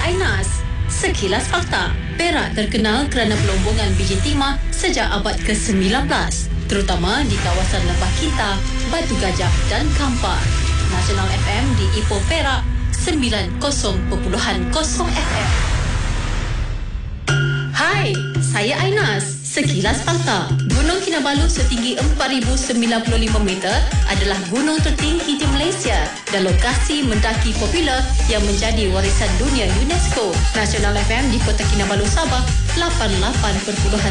Ainas. Sekilas fakta, Perak terkenal kerana pelombongan biji timah sejak abad ke-19, terutama di kawasan Lembah Kita, Batu Gajah dan Kampar. Nasional FM di Ipoh Perak 90.0 FM. Hai, saya Ainas. Sekilas fakta, Gunung Kinabalu setinggi 4,095 meter adalah gunung tertinggi di Malaysia dan lokasi mendaki popular yang menjadi warisan dunia UNESCO. Nasional FM di Kota Kinabalu, Sabah 88.9